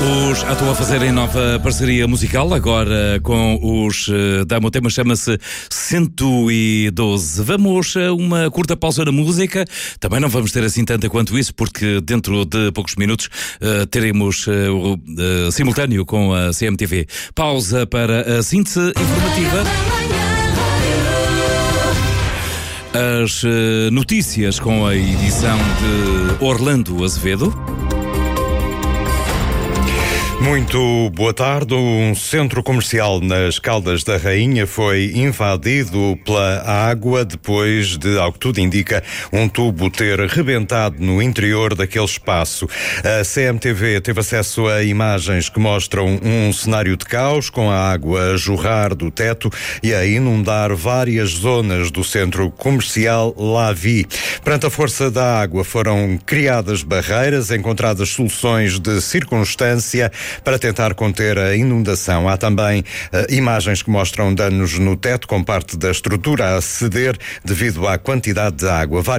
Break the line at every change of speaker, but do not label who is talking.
Estão a fazerem nova parceria musical agora com os Damo. O tema chama-se 112. Vamos a uma curta pausa na música. Também não vamos ter assim tanta quanto isso, porque dentro de poucos minutos teremos o simultâneo com a CMTV. Pausa para a síntese informativa. As notícias com a edição de Orlando Azevedo.
Muito boa tarde. Um centro comercial nas Caldas da Rainha foi invadido pela água depois de, ao que tudo indica, um tubo ter rebentado no interior daquele espaço. A CMTV teve acesso a imagens que mostram um cenário de caos, com a água a jorrar do teto e a inundar várias zonas do centro comercial Lavi. Perante a força da água foram criadas barreiras, encontradas soluções de circunstância para tentar conter a inundação. Há também imagens que mostram danos no teto, com parte da estrutura a ceder devido à quantidade de água.